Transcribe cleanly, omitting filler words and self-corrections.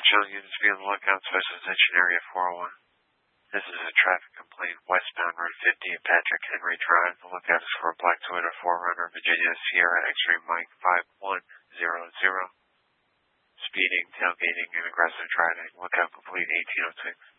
Chilling units be on the lookout, special attention area 401. This is a traffic complaint westbound Route 50 at Patrick Henry Drive. The lookout is for a black Toyota 4Runner, Virginia Sierra X-ray Mike 5100. Speeding, tailgating, and aggressive driving. Lookout complete 1806.